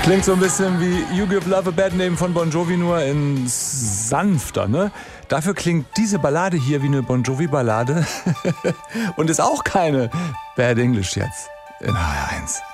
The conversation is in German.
Klingt so ein bisschen wie You Give Love a Bad Name von Bon Jovi, nur in sanfter, ne? Dafür klingt diese Ballade hier wie eine Bon Jovi-Ballade und ist auch keine Bad English jetzt in HR1.